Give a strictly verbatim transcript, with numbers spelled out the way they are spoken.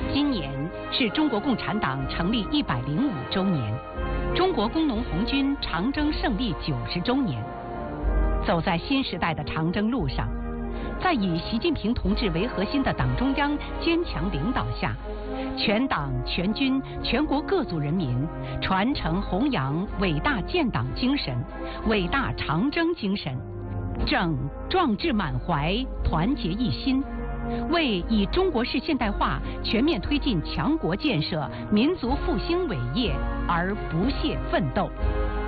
今年是中国共产党成立一百零五周年，中国工农红军长征胜利九十周年。走在新时代的长征路上，在以习近平同志为核心的党中央坚强领导下，全党全军全国各族人民传承弘扬伟大建党精神、伟大长征精神，正壮志满怀、团结一心，为以中国式现代化全面推进强国建设、民族复兴伟业而不懈奋斗。